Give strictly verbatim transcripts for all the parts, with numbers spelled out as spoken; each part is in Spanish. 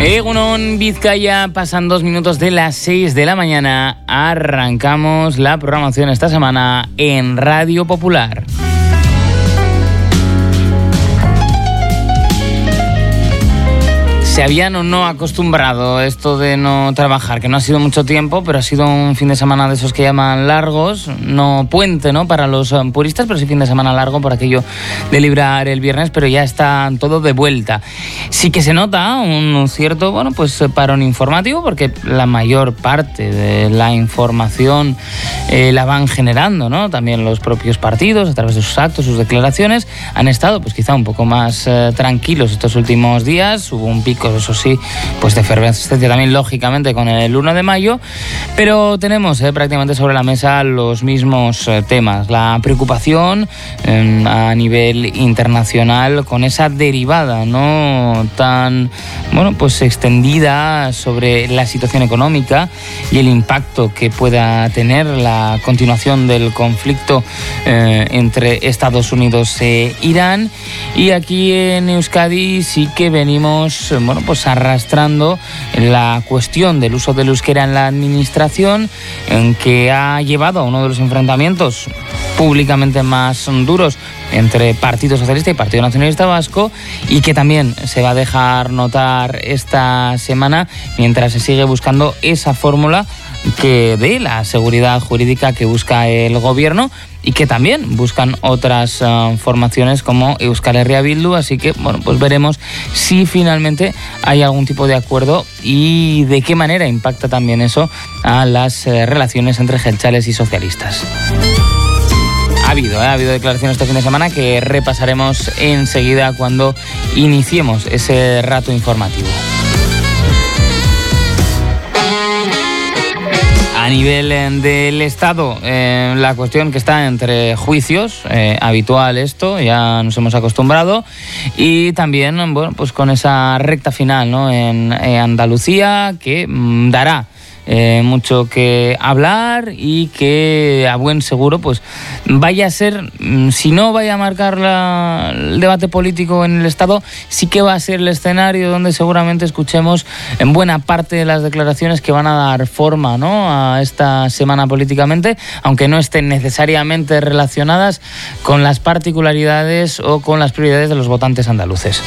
Egunon, Vizcaya, pasan dos minutos de las seis de la mañana. Arrancamos la programación esta semana en Radio Popular. ¿Se habían o no acostumbrado esto de no trabajar? Que no ha sido mucho tiempo, pero ha sido un fin de semana de esos que llaman largos. No puente, ¿no?, para los puristas, pero sí fin de semana largo por aquello de librar el viernes, pero ya está todo de vuelta. Sí que se nota un cierto, bueno, pues parón informativo, porque la mayor parte de la información eh, la van generando, ¿no? También los propios partidos, a través de sus actos, sus declaraciones, han estado pues quizá un poco más eh, tranquilos estos últimos días. Hubo un pico, eso sí, pues de efervescencia también, lógicamente, con el uno de mayo, pero tenemos eh, prácticamente sobre la mesa los mismos eh, temas. La preocupación eh, a nivel internacional con esa derivada no tan, bueno, pues extendida sobre la situación económica y el impacto que pueda tener la continuación del conflicto eh, entre Estados Unidos e Irán. Y aquí en Euskadi sí que venimos, bueno, pues arrastrando la cuestión del uso del euskera en la administración, en que ha llevado a uno de los enfrentamientos públicamente más duros entre Partido Socialista y Partido Nacionalista Vasco, y que también se va a dejar notar esta semana mientras se sigue buscando esa fórmula que dé la seguridad jurídica que busca el gobierno y que también buscan otras uh, formaciones como Euskal Herria Bildu. Así que, bueno, pues veremos si finalmente hay algún tipo de acuerdo y de qué manera impacta también eso a las uh, relaciones entre jeltzales y socialistas. Ha habido, ¿eh? ha habido declaraciones este fin de semana que repasaremos enseguida cuando iniciemos ese rato informativo. A nivel eh, del Estado, eh, la cuestión que está entre juicios, eh, habitual esto, ya nos hemos acostumbrado, y también, bueno, pues con esa recta final, ¿no?, en eh, Andalucía, que mm, dará Eh, mucho que hablar y que a buen seguro pues vaya a ser, si no vaya a marcar la, el debate político en el Estado, sí que va a ser el escenario donde seguramente escuchemos en buena parte de las declaraciones que van a dar forma, ¿no?, a esta semana políticamente, aunque no estén necesariamente relacionadas con las particularidades o con las prioridades de los votantes andaluces.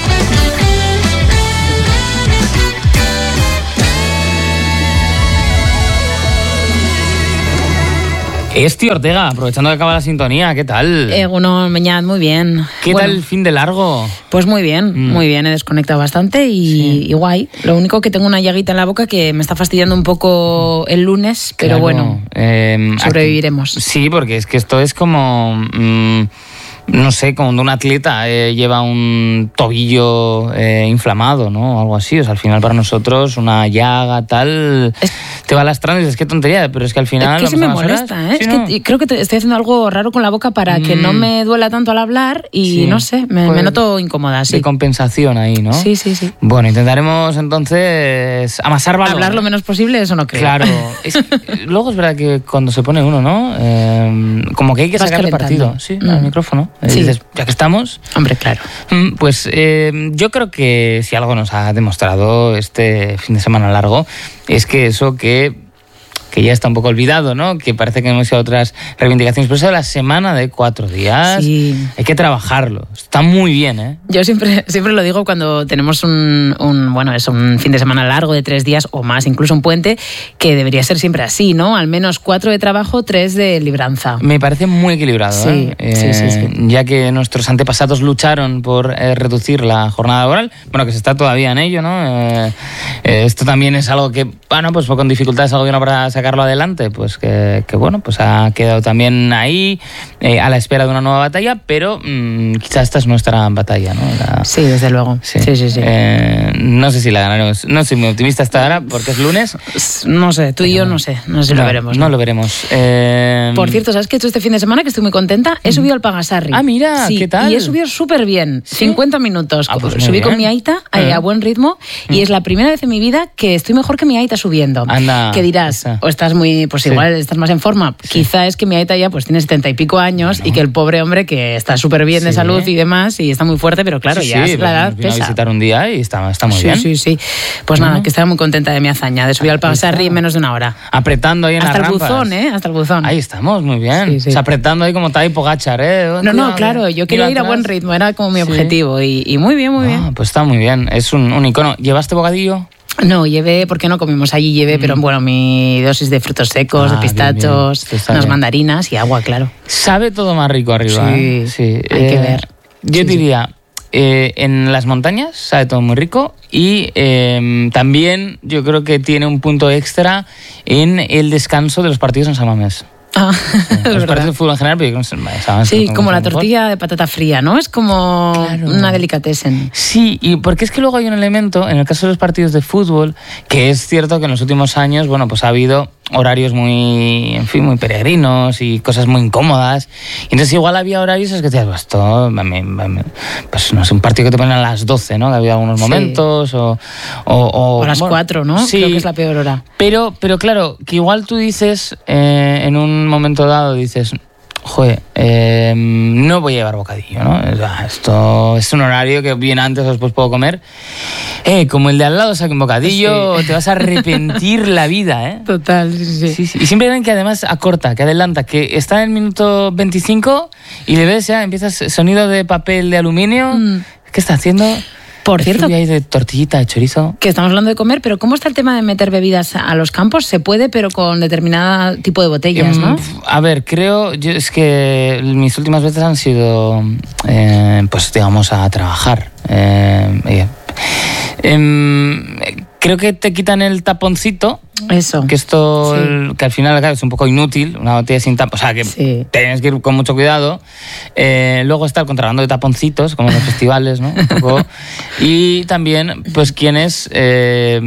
Esti Ortega, aprovechando que acaba la sintonía, ¿qué tal? Eh, bueno, Meñat, muy bien. ¿Qué bueno, tal el fin de largo? Pues muy bien, mm. muy bien, he desconectado bastante y, sí. y guay. Lo único que tengo una llaguita en la boca que me está fastidiando un poco el lunes, pero claro, bueno, eh, sobreviviremos. Aquí, sí, porque es que esto es como... Mmm, no sé, cuando un atleta eh, lleva un tobillo eh, inflamado, ¿no? Algo así. O sea, al final para nosotros una llaga, tal, es, te va lastrando y dices, qué tontería, pero es que al final... Es que sí me molesta, horas, ¿eh? ¿sí, es no? que creo que te estoy haciendo algo raro con la boca para mm. que no me duela tanto al hablar y sí. no sé, me, pues, me noto incómoda, sí. De compensación ahí, ¿no? Sí, sí, sí. Bueno, intentaremos entonces amasar balón. Hablar lo menos posible, eso no creo. Claro. Es, luego es verdad que cuando se pone uno, ¿no? Eh, como que hay que Vas sacarle calentando. partido. Sí, mm. al micrófono. Sí. Dices, ya que estamos... Hombre, claro. Pues eh, yo creo que si algo nos ha demostrado este fin de semana largo es que eso que... que ya está un poco olvidado, ¿no? Que parece que no hemos hecho otras reivindicaciones. Pero eso de la semana de cuatro días, sí. hay que trabajarlo. Está muy bien, ¿eh? Yo siempre, siempre lo digo cuando tenemos un, un, bueno, es un fin de semana largo de tres días o más, incluso un puente, que debería ser siempre así, ¿no? Al menos cuatro de trabajo, tres de libranza. Me parece muy equilibrado, sí, ¿eh? Sí, eh, sí, sí. Ya que nuestros antepasados lucharon por eh, reducir la jornada laboral, bueno, que se está todavía en ello, ¿no? Eh, eh, esto también es algo que, bueno, pues fue con dificultades al gobierno para sacar adelante, pues que, que bueno, pues ha quedado también ahí eh, a la espera de una nueva batalla, pero mmm, quizás esta es nuestra batalla, ¿no? La... Sí, desde luego. Sí, sí, sí. sí. Eh, no sé si la ganaremos. No soy muy optimista hasta ahora porque es lunes. No sé, tú y yo no sé, no sé si no, lo veremos. No, no lo veremos. Eh... Por cierto, ¿sabes qué he hecho este fin de semana? Que estoy muy contenta. He subido al Pagasarri. Ah, mira, sí, ¿qué tal? Y he subido súper bien, ¿sí? cincuenta minutos. Ah, pues Subí bien. con mi aita a, a buen ritmo y es la primera vez en mi vida que estoy mejor que mi aita subiendo. Anda. Que dirás, Esa. o estás muy, pues igual sí. estás más en forma. Sí. Quizá es que mi aita ya pues tiene setenta y pico años bueno. y que el pobre hombre que está súper bien sí. de salud y demás y está muy fuerte, pero claro, sí, ya sí, es la edad pesa. A visitar un día y está, está muy sí, bien. Sí, sí, sí. Pues uh-huh. nada, que estaba muy contenta de mi hazaña, de subir al Pasarri en menos de una hora. Apretando ahí en Hasta las el rampas. buzón, ¿eh? Hasta el buzón. Ahí estamos, muy bien. Sí, sí. O sea, apretando ahí como Tadej Pogačar, ¿eh? No, no, claro, yo quería ir a buen ritmo, era como mi sí. objetivo y, y muy bien, muy ah, bien. Pues está muy bien, es un, un icono. ¿Llevaste bocadillo? No, llevé, porque no comimos allí, llevé, mm. pero bueno, mi dosis de frutos secos, ah, de pistachos, bien, bien. unas bien. mandarinas y agua, claro. Sabe todo más rico arriba. Sí, ¿eh? sí. hay eh, que ver. Yo sí, diría, sí. eh, en las montañas sabe todo muy rico y eh, también yo creo que tiene un punto extra en el descanso de los partidos en San Mamés. Ah, sí, los partidos de fútbol en general, pero no sé, ¿sabes? Sí, como la tortilla mejor? de patata fría, ¿no? Es como claro. una delicatessen. Sí, y porque es que luego hay un elemento, en el caso de los partidos de fútbol, que es cierto que en los últimos años, bueno, pues ha habido horarios muy, en fin, muy peregrinos y cosas muy incómodas. Y entonces igual había horarios es que decías, pues esto, pues no sé, un partido que te ponen a las doce, ¿no? Que había algunos momentos, sí. o, o, o... O a las bueno, cuatro, ¿no? Sí, creo que es la peor hora. Pero, pero claro, que igual tú dices, eh, en un momento dado, dices... Joder, eh, no voy a llevar bocadillo, ¿no? Esto es un horario que bien antes o después puedo comer. Eh, como el de al lado saque un bocadillo, sí. te vas a arrepentir la vida, ¿eh? Total, sí, sí. sí, sí. Y siempre ven que además acorta, que adelanta, que está en el minuto veinticinco y le ves ya, empiezas sonido de papel de aluminio. Mm. ¿Qué está haciendo? Por cierto, hay de tortillita, de chorizo. Que estamos hablando de comer, pero ¿cómo está el tema de meter bebidas a los campos? Se puede, pero con determinado tipo de botellas, ¿no? A ver, creo, yo, es que mis últimas veces han sido, eh, pues digamos, a trabajar. Eh, eh, eh, creo que te quitan el taponcito. Eso. Que esto, sí. el, que al final claro, es un poco inútil, una botella sin tapón, o sea que sí. tienes que ir con mucho cuidado. Eh, luego está el contrabando de taponcitos, como en los festivales, ¿no? Un poco. Y también, pues quienes eh,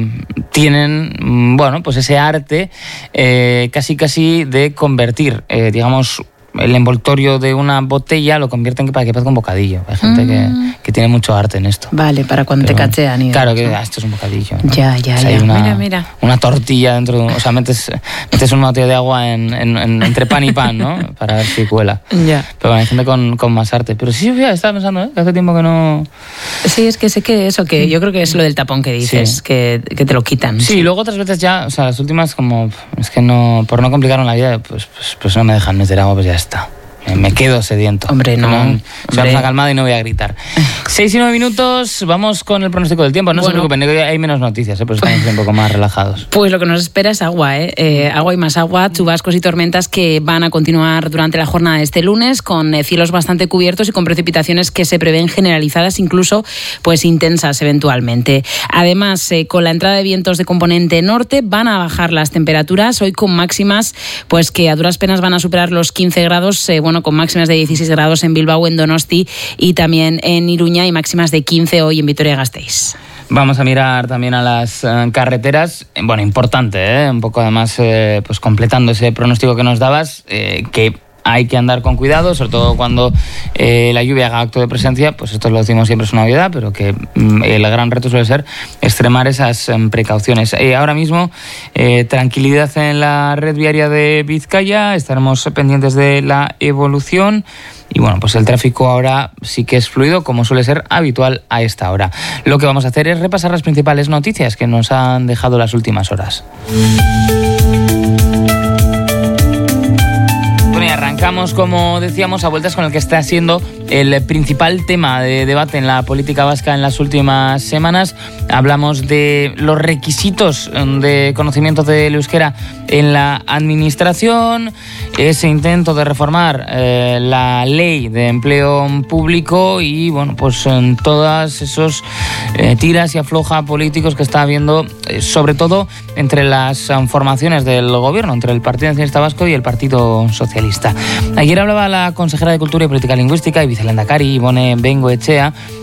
tienen, bueno, pues ese arte eh, casi casi de convertir, eh, digamos, el envoltorio de una botella lo convierten para que parezca un bocadillo. Hay gente mm. que, que tiene mucho arte en esto. Vale, para cuando Pero, te cachean. Y claro, que ah, esto es un bocadillo, ¿no? Ya, ya, o sea, ya. Una, mira, mira. Una tortilla dentro de un... O sea, metes, metes una botella de agua en, en, en, entre pan y pan, ¿no? Para ver si cuela. Ya. Pero bueno, hay gente con, con más arte. Pero sí, fíjate, estaba pensando, ¿eh? Que hace tiempo que no... Sí, es que sé que eso, que yo creo que es lo del tapón que dices, sí. que, que te lo quitan. Sí, y luego otras veces ya, o sea, las últimas como... Es que no... Por no complicaron la vida, pues, pues, pues no me dejan meter agua, pues ya está. Me quedo sediento. Hombre, no. no soy una calmada y no voy a gritar. Seis y nueve minutos, vamos con el pronóstico del tiempo. No bueno, se preocupen, hay menos noticias, ¿eh? Pero estamos un poco más relajados. Pues lo que nos espera es agua, ¿eh? Eh, agua y más agua, chubascos y tormentas que van a continuar durante la jornada de este lunes, con eh, cielos bastante cubiertos y con precipitaciones que se prevén generalizadas, incluso pues intensas eventualmente. Además, eh, con la entrada de vientos de componente norte, van a bajar las temperaturas, hoy con máximas pues que a duras penas van a superar los quince grados, eh, bueno, con máximas de dieciséis grados en Bilbao, en Donosti y también en Iruña y máximas de quince hoy en Vitoria-Gasteiz. Vamos a mirar también a las eh, carreteras. Bueno, importante, ¿eh? Un poco además eh, pues completando ese pronóstico que nos dabas, eh, que hay que andar con cuidado, sobre todo cuando eh, la lluvia haga acto de presencia, pues esto lo decimos siempre, es una obviedad, pero que mm, el gran reto suele ser extremar esas eh, precauciones. Eh, ahora mismo, eh, tranquilidad en la red viaria de Vizcaya, estaremos pendientes de la evolución. Y bueno, pues el tráfico ahora sí que es fluido, como suele ser habitual a esta hora. Lo que vamos a hacer es repasar las principales noticias que nos han dejado las últimas horas. Arrancamos, como decíamos, a vueltas con el que está siendo el principal tema de debate en la política vasca en las últimas semanas. Hablamos de los requisitos de conocimiento del euskera en la administración, ese intento de reformar eh, la ley de empleo público y, bueno, pues en todas esos eh, tiras y afloja políticos que está habiendo, eh, sobre todo entre las um, formaciones del gobierno, entre el Partido Nacionalista Vasco y el Partido Socialista. Ayer hablaba la consejera de Cultura y Política Lingüística y vicelehendakari Ibone Bengoechea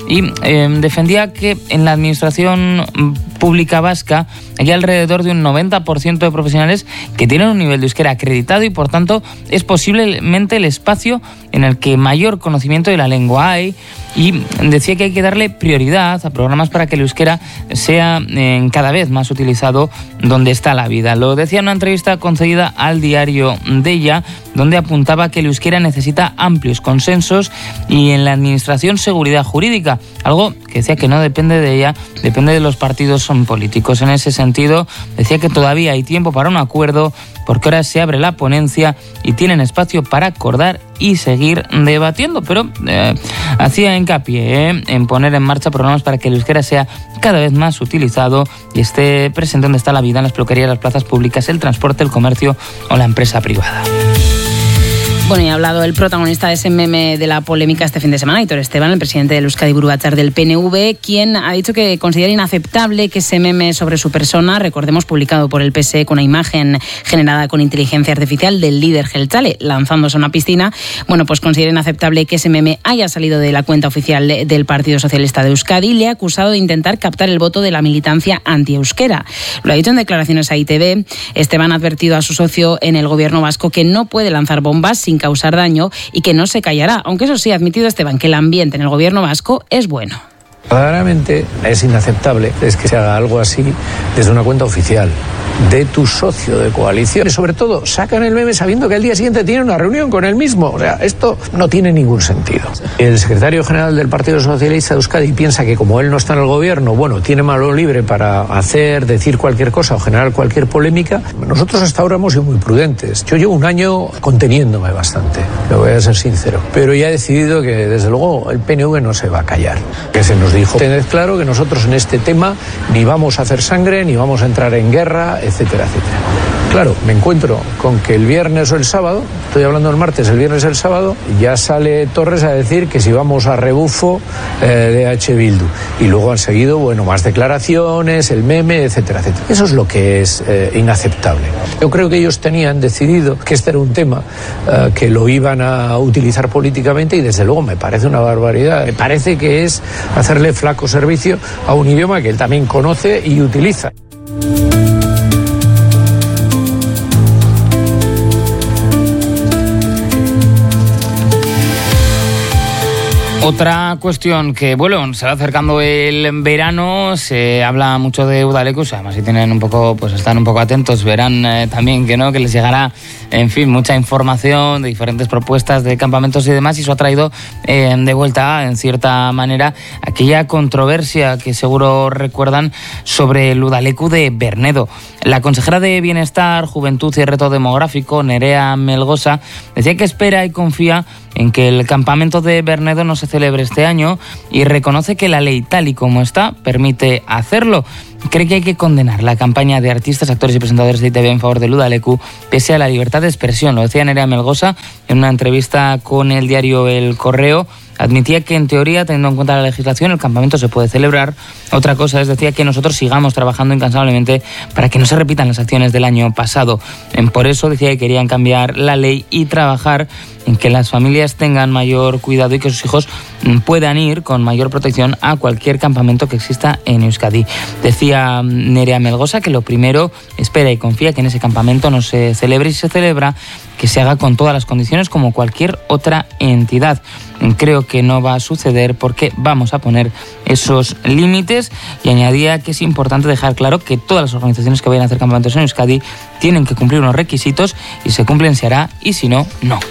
y eh, defendía que en la administración pública vasca hay alrededor de un noventa por ciento de profesionales que tienen un nivel de euskera acreditado y por tanto es posiblemente el espacio en el que mayor conocimiento de la lengua hay, y decía que hay que darle prioridad a programas para que el euskera sea eh, cada vez más utilizado donde está la vida. Lo decía en una entrevista concedida al diario Deia, donde apuntaba que el euskera necesita amplios consensos y en la administración seguridad jurídica, algo que decía que no depende de ella, depende de los partidos políticos. En ese sentido, decía que todavía hay tiempo para un acuerdo porque ahora se abre la ponencia y tienen espacio para acordar y seguir debatiendo, pero eh, hacía hincapié eh, en poner en marcha programas para que el euskera sea cada vez más utilizado y esté presente donde está la vida, en las peluquerías, las plazas públicas, el transporte, el comercio o la empresa privada. Bueno, y ha hablado el protagonista de ese meme de la polémica este fin de semana, Aitor Esteban, el presidente del Euskadi Buru Batzar del P N V, quien ha dicho que considera inaceptable que ese meme sobre su persona, recordemos publicado por el P S E con una imagen generada con inteligencia artificial del líder Jeltzale lanzándose a una piscina, bueno, pues considera inaceptable que ese meme haya salido de la cuenta oficial del Partido Socialista de Euskadi y le ha acusado de intentar captar el voto de la militancia anti-euskera. Lo ha dicho en declaraciones a I T V. Esteban ha advertido a su socio en el gobierno vasco que no puede lanzar bombas sin causar daño y que no se callará, aunque eso sí ha admitido Esteban que el ambiente en el gobierno vasco es bueno. Verdaderamente es inaceptable es que se haga algo así desde una cuenta oficial de tu socio de coalición. Y sobre todo, sacan el meme sabiendo que al día siguiente tienen una reunión con él mismo. O sea, esto no tiene ningún sentido. El secretario general del Partido Socialista de Euskadi piensa que como él no está en el gobierno, bueno, tiene mano libre para hacer, decir cualquier cosa o generar cualquier polémica. Nosotros hasta ahora hemos sido muy prudentes. Yo llevo un año conteniéndome bastante, le voy a ser sincero. Pero ya he decidido que, desde luego, el P N V no se va a callar. Que se nos dijo, tened claro que nosotros en este tema ni vamos a hacer sangre, ni vamos a entrar en guerra, etcétera, etcétera. Claro, me encuentro con que el viernes o el sábado, estoy hablando del martes, el viernes o el sábado, ya sale Torres a decir que si vamos a rebufo eh, de H. Bildu. Y luego han seguido, bueno, más declaraciones, el meme, etcétera, etcétera. Eso es lo que es eh, inaceptable. Yo creo que ellos tenían decidido que este era un tema eh, que lo iban a utilizar políticamente y desde luego me parece una barbaridad. Me parece que es hacerle flaco servicio a un idioma que él también conoce y utiliza. Otra cuestión que, bueno, se va acercando el verano, se habla mucho de Udalekuz, además si tienen un poco, pues están un poco atentos, verán eh, también que no, que les llegará, en fin, mucha información de diferentes propuestas de campamentos y demás, y eso ha traído eh, de vuelta, en cierta manera, aquella controversia que seguro recuerdan sobre el Udaleku de Bernedo. La consejera de Bienestar, Juventud y Reto Demográfico, Nerea Melgosa, decía que espera y confía en que el campamento de Bernedo no se celebre este año y reconoce que la ley tal y como está permite hacerlo. Cree que hay que condenar la campaña de artistas, actores y presentadores de I T V en favor del Udaleku pese a la libertad de expresión. Lo decía Nerea Melgosa en una entrevista con el diario El Correo. Admitía que en teoría, teniendo en cuenta la legislación, el campamento se puede celebrar. Otra cosa es, decía, que nosotros sigamos trabajando incansablemente para que no se repitan las acciones del año pasado. Por eso decía que querían cambiar la ley y trabajar en que las familias tengan mayor cuidado y que sus hijos puedan ir con mayor protección a cualquier campamento que exista en Euskadi. Decía Nerea Melgosa que lo primero espera y confía que en ese campamento no se celebre y se celebra, que se haga con todas las condiciones como cualquier otra entidad. Creo que no va a suceder porque vamos a poner esos límites, y añadía que es importante dejar claro que todas las organizaciones que vayan a hacer campamentos en Euskadi tienen que cumplir unos requisitos y se cumplen se hará y si no, no.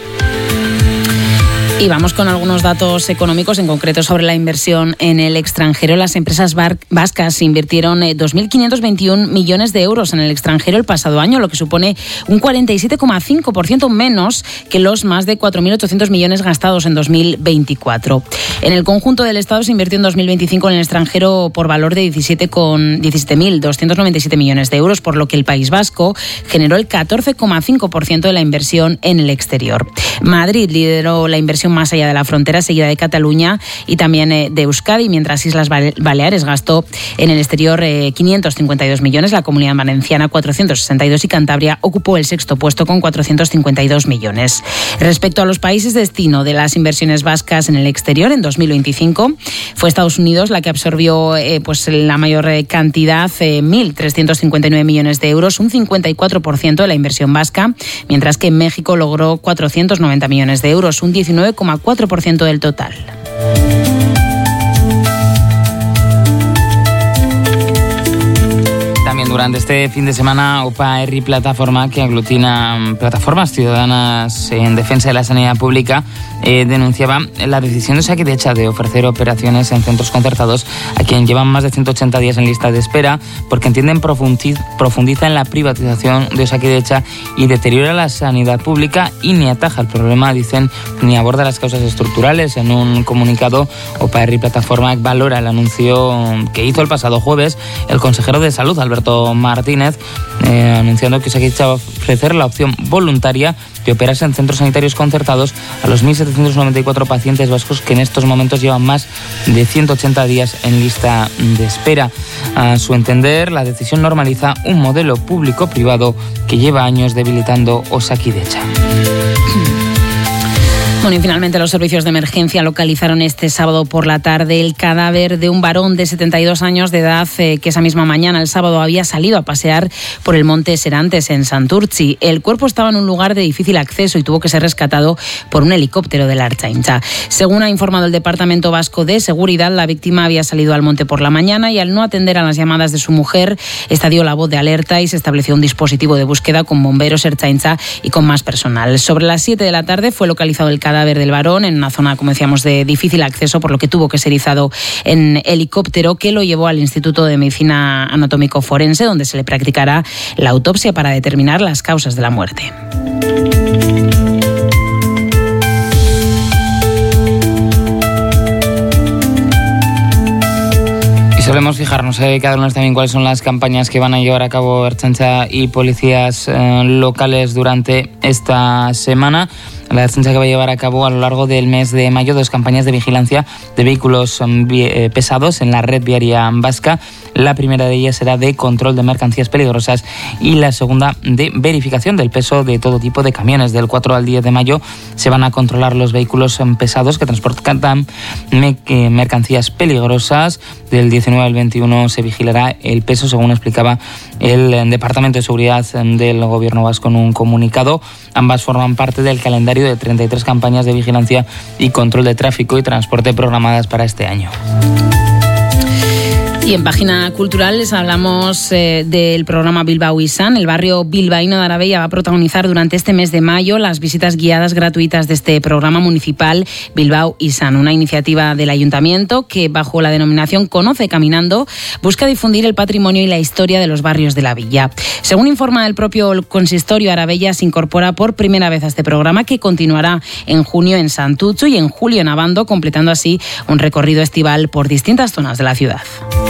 Y vamos con algunos datos económicos, en concreto sobre la inversión en el extranjero. Las empresas vascas invirtieron dos mil quinientos veintiún millones de euros en el extranjero el pasado año, lo que supone un cuarenta y siete coma cinco por ciento menos que los más de cuatro mil ochocientos millones gastados en dos mil veinticuatro. En el conjunto del Estado se invirtió en dos mil veinticinco en el extranjero por valor de diecisiete mil doscientos noventa y siete millones de euros, por lo que el País Vasco generó el catorce coma cinco por ciento de la inversión en el exterior. Madrid lideró la inversión región más allá de la frontera, seguida de Cataluña y también eh, de Euskadi, mientras Islas Baleares gastó en el exterior eh, quinientos cincuenta y dos millones, la Comunidad Valenciana cuatrocientos sesenta y dos y Cantabria ocupó el sexto puesto con cuatrocientos cincuenta y dos millones. Respecto a los países destino de las inversiones vascas en el exterior, en dos mil veinticinco fue Estados Unidos la que absorbió eh, pues la mayor eh, cantidad, eh, mil trescientos cincuenta y nueve millones de euros, un cincuenta y cuatro por ciento de la inversión vasca, mientras que México logró cuatrocientos noventa millones de euros, un diecinueve coma cuatro por ciento del total. Durante este fin de semana, Opa Herri Plataforma, que aglutina plataformas ciudadanas en defensa de la sanidad pública, eh, denunciaba la decisión de Osakidetza de ofrecer operaciones en centros concertados a quien llevan más de ciento ochenta días en lista de espera, porque entienden profundiza en la privatización de Osakidetza y deteriora la sanidad pública y ni ataja el problema, dicen, ni aborda las causas estructurales. En un comunicado, Opa Herri Plataforma valora el anuncio que hizo el pasado jueves el consejero de Salud, Alberto Martínez, eh, anunciando que Osakidetza va a ofrecer la opción voluntaria de operarse en centros sanitarios concertados a los mil setecientos noventa y cuatro pacientes vascos que en estos momentos llevan más de ciento ochenta días en lista de espera. A su entender, la decisión normaliza un modelo público-privado que lleva años debilitando Osakidetza. Bueno, y finalmente los servicios de emergencia localizaron este sábado por la tarde el cadáver de un varón de setenta y dos años de edad eh, que esa misma mañana, el sábado, había salido a pasear por el monte Serantes en Santurtzi. El cuerpo estaba en un lugar de difícil acceso y tuvo que ser rescatado por un helicóptero de la Ertzaintza. Según ha informado el Departamento Vasco de Seguridad, la víctima había salido al monte por la mañana y al no atender a las llamadas de su mujer, esta dio la voz de alerta y se estableció un dispositivo de búsqueda con bomberos, Ertzaintza y con más personal. Sobre las siete de la tarde fue localizado el cadáver del varón en una zona, como decíamos, de difícil acceso, por lo que tuvo que ser izado en helicóptero, que lo llevó al Instituto de Medicina Anatómico Forense, donde se le practicará la autopsia para determinar las causas de la muerte. Solemos fijarnos eh, cada lunes también cuáles son las campañas que van a llevar a cabo Ertzaintza y policías eh, locales durante esta semana. La Ertzaintza que va a llevar a cabo a lo largo del mes de mayo dos campañas de vigilancia de vehículos eh, pesados en la red viaria vasca. La primera de ellas será de control de mercancías peligrosas y la segunda de verificación del peso de todo tipo de camiones. Del cuatro al diez de mayo se van a controlar los vehículos pesados que transportan mercancías peligrosas. Del diecinueve al veintiuno se vigilará el peso, según explicaba el Departamento de Seguridad del Gobierno vasco en un comunicado. Ambas forman parte del calendario de treinta y tres campañas de vigilancia y control de tráfico y transporte programadas para este año. Y en página cultural les hablamos eh, del programa Bilbao Izan. El barrio bilbaíno de Arabella va a protagonizar durante este mes de mayo las visitas guiadas gratuitas de este programa municipal Bilbao Izan, una iniciativa del ayuntamiento que, bajo la denominación Conoce Caminando, busca difundir el patrimonio y la historia de los barrios de la villa. Según informa el propio consistorio, Arabella se incorpora por primera vez a este programa, que continuará en junio en Santutxu y en julio en Abando, completando así un recorrido estival por distintas zonas de la ciudad.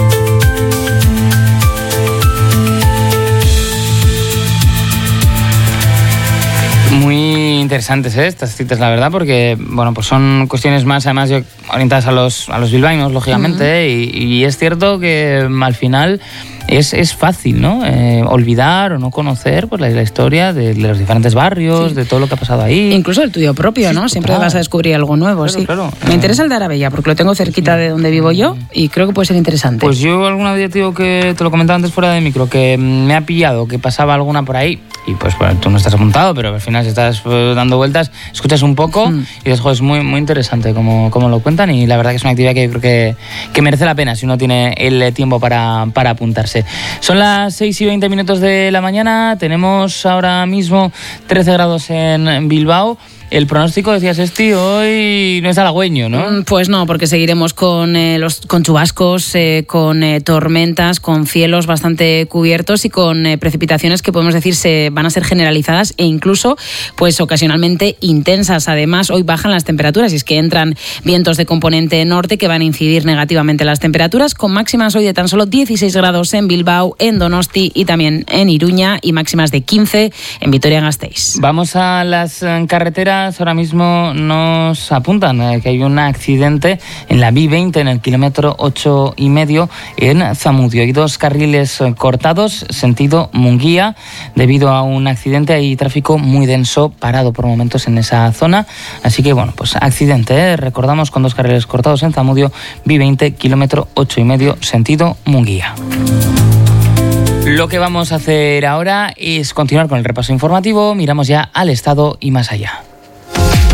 Muy interesantes ¿eh? estas citas, la verdad, porque bueno, pues son cuestiones más, además, orientadas a los, a los bilbaínos, lógicamente, uh-huh. y, y es cierto que al final es, es fácil, ¿no? Eh, olvidar o no conocer pues, la, la historia de, de los diferentes barrios, sí. de todo lo que ha pasado ahí. Incluso el tuyo propio, sí, ¿no? Siempre claro. vas a descubrir algo nuevo, claro, sí. Claro. Me interesa el de Arabella, porque lo tengo cerquita de donde vivo yo y creo que puede ser interesante. Pues yo alguna vez, digo, que te lo comentaba antes fuera de micro, que me ha pillado, que pasaba alguna por ahí, y pues bueno, tú no estás apuntado, pero al final si estás pues, dando vueltas, escuchas un poco mm. y dices, es muy, muy interesante como, como lo cuentan, y la verdad que es una actividad que yo creo que, que merece la pena si uno tiene el tiempo para, para apuntarse. Son las seis y veinte minutos de la mañana, tenemos ahora mismo trece grados en Bilbao. El pronóstico, decías, Esti, hoy no es halagüeño, ¿no? Pues no, porque seguiremos con, eh, los, con chubascos, eh, con eh, tormentas, con cielos bastante cubiertos y con eh, precipitaciones que podemos decir se van a ser generalizadas e incluso pues ocasionalmente intensas. Además, hoy bajan las temperaturas y es que entran vientos de componente norte que van a incidir negativamente en las temperaturas, con máximas hoy de tan solo dieciséis grados en Bilbao, en Donosti y también en Iruña, y máximas de quince en Vitoria-Gasteiz. Vamos a las carreteras noticias ahora mismo nos apuntan eh, que hay un accidente en la B veinte, en el kilómetro ocho y medio, en Zamudio. Hay dos carriles eh, cortados, sentido Munguía. Debido a un accidente hay tráfico muy denso, parado por momentos en esa zona. Así que, bueno, pues accidente, ¿eh? Recordamos, con dos carriles cortados en Zamudio, B veinte, kilómetro ocho y medio, sentido Munguía. Lo que vamos a hacer ahora es continuar con el repaso informativo. Miramos ya al estado y más allá.